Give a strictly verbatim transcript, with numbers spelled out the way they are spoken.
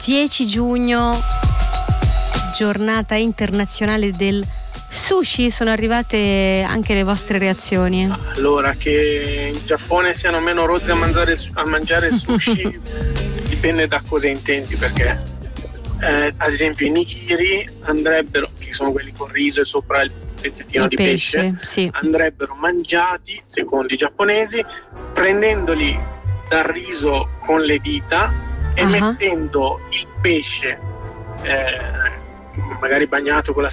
dieci giugno, giornata internazionale del sushi. Sono arrivate anche le vostre reazioni? Allora, che in Giappone siano meno rozzi a mangiare, a mangiare sushi dipende da cosa intendi, perché eh, ad esempio i nigiri andrebbero, che sono quelli con riso e sopra il pezzettino il di pesce, pesce, sì. andrebbero mangiati, secondo i giapponesi, prendendoli dal riso con le dita e uh-huh. mettendo il pesce eh, magari bagnato con la